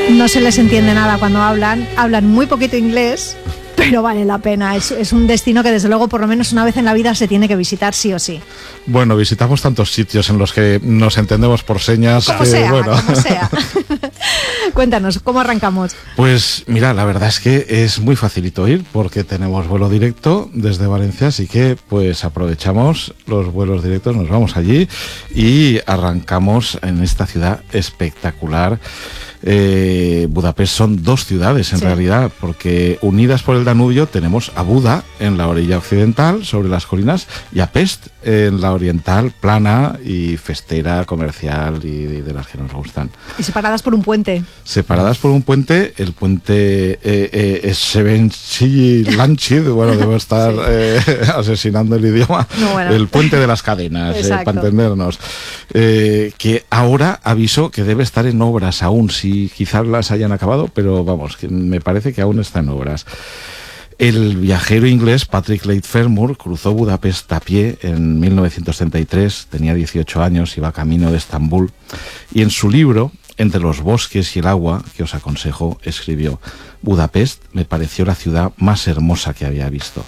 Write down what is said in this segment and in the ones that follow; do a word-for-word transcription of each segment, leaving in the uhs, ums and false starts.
No se les entiende nada cuando hablan, hablan muy poquito inglés, pero vale la pena. Es, es un destino que desde luego por lo menos una vez en la vida se tiene que visitar sí o sí. Bueno, visitamos tantos sitios en los que nos entendemos por señas. Como que, sea, bueno. como sea. Cuéntanos, ¿cómo arrancamos? Pues mira, la verdad es que es muy facilito ir porque tenemos vuelo directo desde Valencia, así que pues aprovechamos los vuelos directos, nos vamos allí y arrancamos en esta ciudad espectacular. Eh, Budapest son dos ciudades en sí. realidad, porque unidas por el Danubio tenemos a Buda en la orilla occidental, sobre las colinas, y a Pest en la oriental, plana y festera, comercial y de, de las que nos gustan. Y separadas por un puente. Separadas por un puente, el puente eh, eh, Sevenchi Lanchid, bueno, debo estar sí. eh, asesinando el idioma, no, bueno. el puente de las cadenas, eh, para entendernos, eh, que ahora aviso que debe estar en obras aún, si quizás las hayan acabado, pero vamos, que me parece que aún está en obras. El viajero inglés Patrick Leigh Fermor cruzó Budapest a pie en mil novecientos treinta y tres, tenía dieciocho años, iba camino de Estambul, y en su libro Entre los bosques y el agua, que os aconsejo, escribió: Budapest me pareció la ciudad más hermosa que había visto.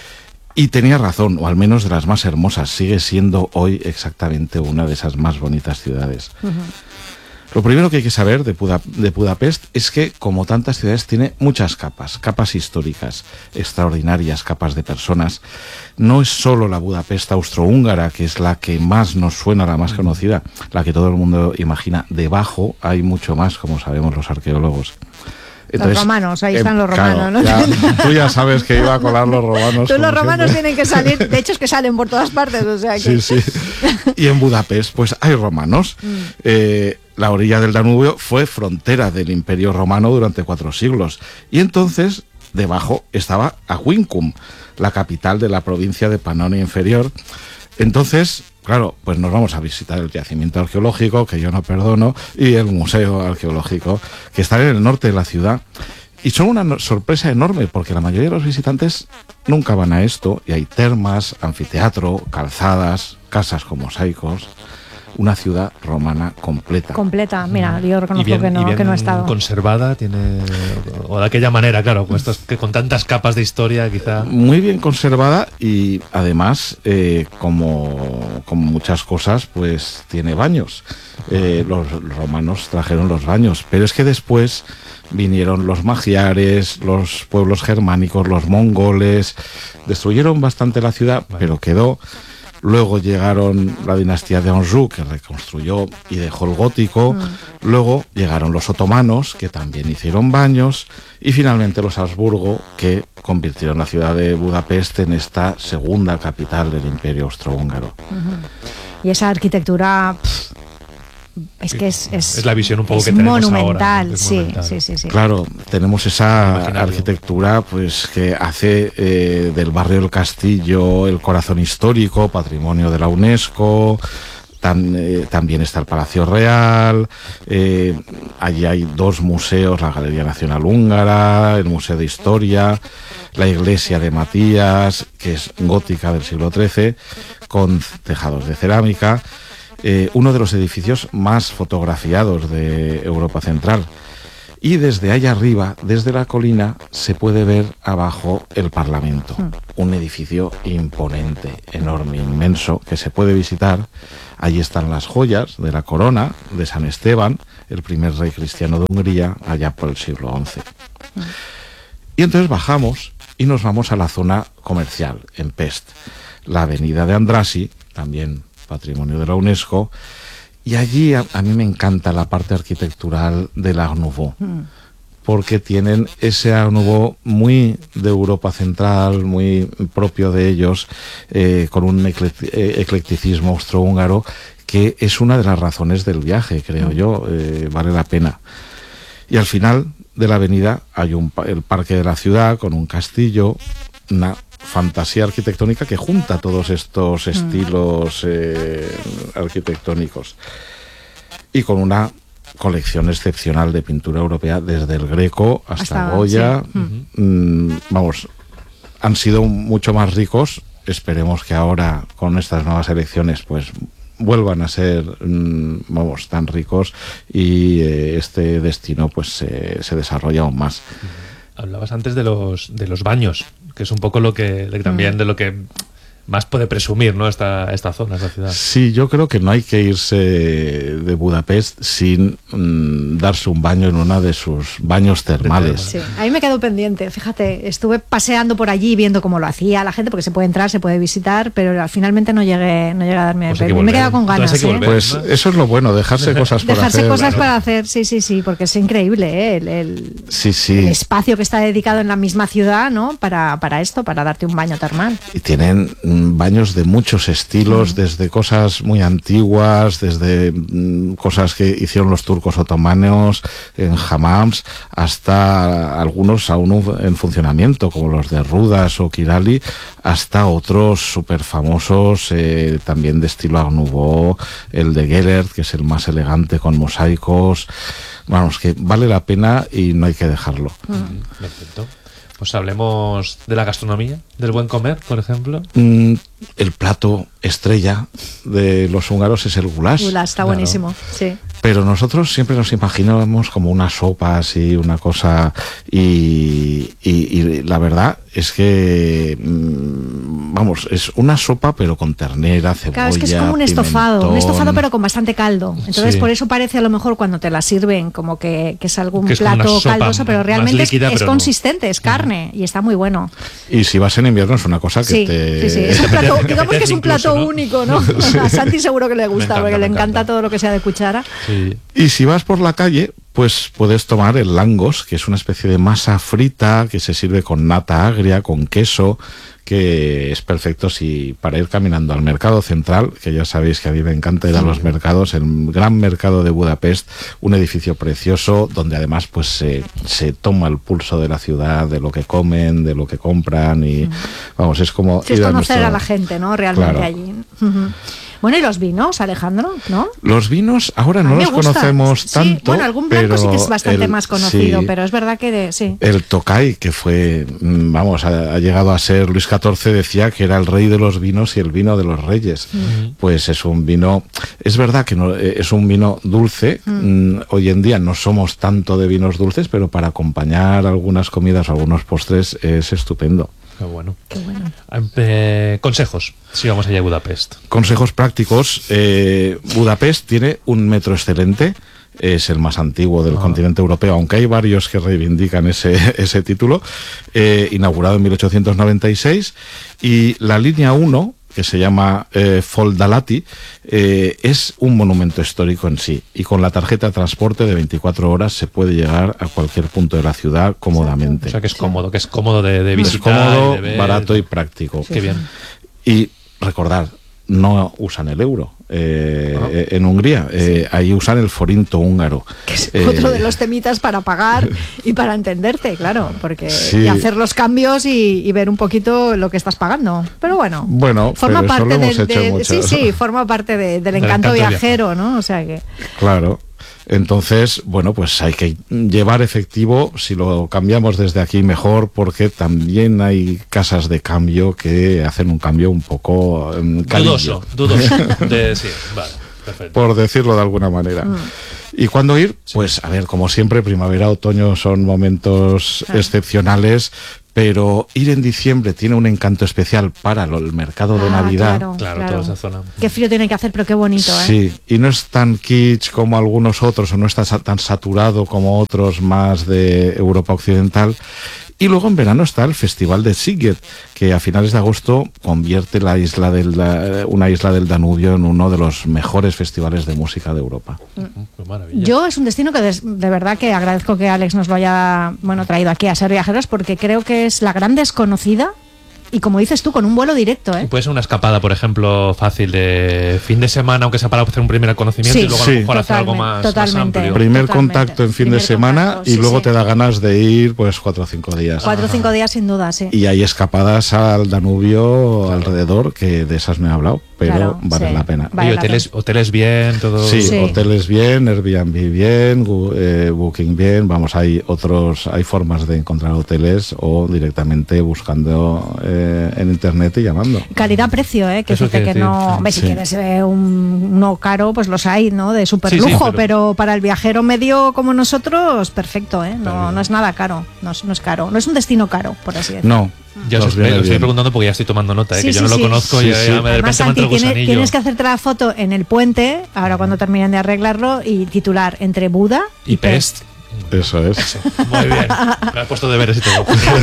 Y tenía razón, o al menos de las más hermosas, sigue siendo hoy exactamente una de esas más bonitas ciudades. Uh-huh. Lo primero que hay que saber de, Buda, de Budapest es que, como tantas ciudades, tiene muchas capas, capas históricas, extraordinarias, capas de personas. No es solo la Budapest austrohúngara, que es la que más nos suena, la más conocida, la que todo el mundo imagina. Debajo hay mucho más, como sabemos los arqueólogos. Entonces, los romanos, ahí están eh, los romanos, claro, ¿no? Ya, tú ya sabes que iba a colar los romanos. Tú, los romanos siempre. Tienen que salir, de hecho es que salen por todas partes, o sea que... Sí, sí. Y en Budapest, pues hay romanos. Mm. Eh, la orilla del Danubio fue frontera del Imperio Romano durante cuatro siglos. Y entonces, debajo estaba Aquincum, la capital de la provincia de Panonia Inferior. Entonces, claro, pues nos vamos a visitar el yacimiento arqueológico, que yo no perdono, y el museo arqueológico, que está en el norte de la ciudad. Y son una sorpresa enorme, porque la mayoría de los visitantes nunca van a esto, y hay termas, anfiteatro, calzadas, casas con mosaicos. Una ciudad romana completa. Completa, mira, yo reconozco bien, que, no, que no he estado. Conservada, tiene, o de aquella manera, claro, con, estos, que con tantas capas de historia, quizá. Muy bien conservada y además, eh, como, como muchas cosas, pues tiene baños. Eh, los romanos trajeron los baños, pero es que después vinieron los magiares, los pueblos germánicos, los mongoles, destruyeron bastante la ciudad, vale. pero quedó. Luego llegaron la dinastía de Anjou, que reconstruyó y dejó el gótico. Mm. Luego llegaron los otomanos, que también hicieron baños. Y finalmente los Habsburgo, que convirtieron la ciudad de Budapest en esta segunda capital del Imperio Austrohúngaro. Uh-huh. Y esa arquitectura... Pff. Es que es, es, es la visión un poco es que tenemos monumental, ahora. Es sí, monumental. sí, sí, sí. Claro, tenemos esa arquitectura pues que hace eh, del barrio del Castillo el corazón histórico, patrimonio de la UNESCO. Tam, eh, también está el Palacio Real. Eh, allí hay dos museos, la Galería Nacional Húngara, el Museo de Historia, la Iglesia de Matías, que es gótica del siglo trece, con tejados de cerámica. Eh, uno de los edificios más fotografiados de Europa Central. Y desde allá arriba, desde la colina, se puede ver abajo el Parlamento. Mm. Un edificio imponente, enorme, inmenso, que se puede visitar. Allí están las joyas de la corona de San Esteban, el primer rey cristiano de Hungría, allá por el siglo once. Mm. Y entonces bajamos y nos vamos a la zona comercial, en Pest. La avenida de Andrassy, también patrimonio de la UNESCO, y allí a, a mí me encanta la parte arquitectural del Art Nouveau, mm. porque tienen ese Art Nouveau muy de Europa Central, muy propio de ellos, eh, con un eclecticismo austrohúngaro, que es una de las razones del viaje, creo mm. yo, eh, vale la pena. Y al final de la avenida hay un, el parque de la ciudad, con un castillo, una fantasía arquitectónica que junta todos estos estilos eh, arquitectónicos y con una colección excepcional de pintura europea desde el Greco hasta, hasta Goya. Sí. Mm, vamos, han sido mucho más ricos. Esperemos que ahora con estas nuevas elecciones pues vuelvan a ser, mmm, vamos, tan ricos y eh, este destino pues eh, se desarrolla aún más. Hablabas antes de los de los baños, que es un poco lo que también mm. de lo que más puede presumir, ¿no? Esta, esta zona, esta ciudad. Sí, yo creo que no hay que irse de Budapest sin mmm, darse un baño en una de sus baños termales. Sí, a mí me quedó pendiente, fíjate, estuve paseando por allí viendo cómo lo hacía la gente, porque se puede entrar, se puede visitar, pero finalmente no llegué, no llegué a darme... Pues me he quedado con ganas, ¿eh? Volver, pues ¿no? Eso es lo bueno, dejarse cosas por dejarse hacer. Dejarse cosas claro. para hacer, sí, sí, sí, porque es increíble, ¿eh? el, el, sí, sí. el espacio que está dedicado en la misma ciudad, ¿no? Para, para esto, para darte un baño termal. Y tienen mmm, baños de muchos estilos, desde cosas muy antiguas, desde mmm, cosas que hicieron los turcos otomanos en hammams, hasta algunos aún en funcionamiento, como los de Rudas o Kirali, hasta otros súper famosos, eh, también de estilo Art Nouveau, el de Gellert, que es el más elegante con mosaicos. Vamos, que vale la pena y no hay que dejarlo. Mm. Perfecto. Pues hablemos de la gastronomía, del buen comer, por ejemplo. Mm, el plato estrella de los húngaros es el goulash. Goulash está claro. buenísimo, sí. Pero nosotros siempre nos imaginábamos como una sopa así, una cosa... Y, y, y la verdad es que, mmm, vamos, es una sopa pero con ternera, cebolla, Claro, es que es como un estofado, pimentón. un estofado pero con bastante caldo. Entonces Sí. por eso parece a lo mejor cuando te la sirven como que, que es algún Que es como plato una sopa caldoso, pero más realmente líquida, es, es pero no. consistente, es carne y está muy bueno. Y si vas en invierno es una cosa que Sí, te... sí, sí. Es un plato, digamos que es un plato Incluso, ¿no? único, ¿no? A Santi seguro que le gusta, encanta, porque le me encanta, encanta. todo lo que sea de cuchara. Sí. Y si vas por la calle, pues puedes tomar el langos, que es una especie de masa frita que se sirve con nata agria, con queso, que es perfecto si para ir caminando al mercado central, que ya sabéis que a mí me encanta ir a los mercados, el gran mercado de Budapest, un edificio precioso donde además pues se, se toma el pulso de la ciudad, de lo que comen, de lo que compran y vamos, es como Sí, ir es a conocer nuestro- a la gente, ¿no? Realmente Claro. allí. Ujú. Bueno, y los vinos, Alejandro, ¿no? Los vinos ahora A no mí me los gusta. conocemos Sí, tanto. bueno, algún blanco pero sí que es bastante el- más conocido, sí, pero es verdad que de, sí. el Tokay, que fue, mm, vamos, ha, ha llegado a ser, Luis catorce decía que era el rey de los vinos y el vino de los reyes. Mm. Pues es un vino, es verdad que no, eh, es un vino dulce. Mm, hoy en día no somos tanto de vinos dulces, pero para acompañar algunas comidas o algunos postres es estupendo. Qué bueno. Qué bueno. Eh, consejos, si vamos allá a Budapest. Consejos prácticos. eh, Budapest tiene un metro excelente. Es el más antiguo del Ah. continente europeo, aunque hay varios que reivindican ese, ese título, eh, inaugurado en mil ochocientos noventa y seis, y la línea uno, que se llama eh, Foldalati, eh, es un monumento histórico en sí, y con la tarjeta de transporte de veinticuatro horas se puede llegar a cualquier punto de la ciudad cómodamente. O sea que es cómodo, que es cómodo de, de es visitar. cómodo, y de ver. barato y práctico. Qué bien. Y recordar, no usan el euro eh, Ah. eh, en Hungría, eh, ahí usan el forinto húngaro. Que es Eh, otro de los temitas para pagar y para entenderte, claro, porque Sí. y hacer los cambios y, y ver un poquito lo que estás pagando. Pero bueno, Bueno, forma pero eso parte lo hemos del, hecho de- mucho. sí, sí, forma parte de- del Del encanto encanto viajero, ¿no? O sea que Claro. Entonces, bueno, pues hay que llevar efectivo, si lo cambiamos desde aquí mejor, porque también hay casas de cambio que hacen un cambio un poco em, Dudoso, carillo, dudoso. De, sí, vale, perfecto. por decirlo de alguna manera. ¿Y cuándo ir? Pues a ver, como siempre, primavera, otoño son momentos Claro. excepcionales, pero ir en diciembre tiene un encanto especial para lo- el mercado de Ah, Navidad. claro, Claro, toda esa zona. Qué frío tiene que hacer, pero qué bonito, ¿eh? Sí, y no es tan kitsch como algunos otros, o no está sa- tan saturado como otros más de Europa Occidental. Y luego en verano está el Festival de Sziget, que a finales de agosto convierte la isla del, la- una isla del Danubio en uno de los mejores festivales de música de Europa. Qué maravilla. Yo es un destino que des- de verdad que agradezco que Alex nos lo haya bueno traído aquí a Ser Viajeros, porque creo que es la gran desconocida y, como dices tú, con un vuelo directo, Y ¿eh? puede ser una escapada, por ejemplo, fácil de fin de semana, aunque sea para hacer un primer conocimiento Sí, y luego sí. a lo mejor hacer algo Totalmente, más, más totalmente. amplio. Primer Totalmente. contacto en fin Primer de semana contacto, y sí, luego sí. te da ganas de ir pues cuatro o cinco días. Cuatro o cinco días sin duda, sí. Y hay escapadas al Danubio alrededor, que de esas me he hablado. pero Claro, valen sí. la pena. Vale Oye, la hoteles, hoteles bien, todo. Sí, Sí. hoteles bien, Airbnb bien, Gu- eh, Booking bien, vamos, hay otros, hay formas de encontrar hoteles o directamente buscando eh, en internet y llamando. Calidad-precio, ¿eh? Que Eso dice quiere que decir, no... sí. Hombre, si Sí. quieres eh, un, uno caro, pues los hay, ¿no? De super Sí, sí, lujo, pero- pero... para el viajero medio como nosotros, perfecto, ¿eh? No, bien. no es nada caro, no es, no es caro, no es un destino caro, por así decirlo. No, Ya os nos estoy, viene os estoy bien. preguntando porque ya estoy tomando nota, ¿eh? Sí, que yo sí, no lo sí. conozco Sí, y ya, sí. ya me, de Además, repente me entra Santi, el tiene- gusanillo. tienes que hacerte la foto en el puente, ahora cuando terminen de arreglarlo, y titular entre Buda y, Y Pest. Eso es. Muy bien. Me has puesto deberes y todo.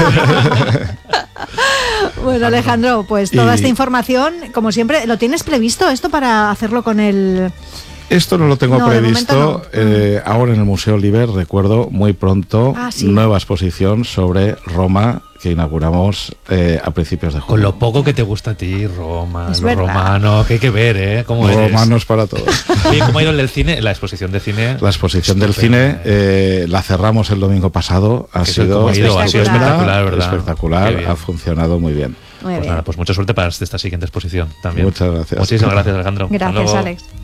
Bueno, Alejandro, pues toda Y- esta información, como siempre, ¿lo tienes previsto esto para hacerlo con el...? Esto no lo tengo No, de previsto. momento no. Eh, ahora en el Museo Liber, recuerdo muy pronto, Ah, sí. nueva exposición sobre Roma que inauguramos eh, a principios de Con julio. lo poco que te gusta a ti, Roma, Es lo verdad. romano, que hay que ver, ¿eh? ¿Cómo eres? Romanos para todos. Oye, ¿cómo ha ido el del cine? La exposición de cine. La exposición del Estupenda. cine eh, la cerramos el domingo pasado. Ha Que eso sido cómo ha ido, ha sido estupenda, espectacular, ¿verdad? espectacular, Qué bien. ha funcionado muy bien. Muy Pues bien. nada, pues mucha suerte para esta siguiente exposición también. Muchas gracias. Muchísimas gracias, Alejandro. Hasta Gracias, luego. Alex.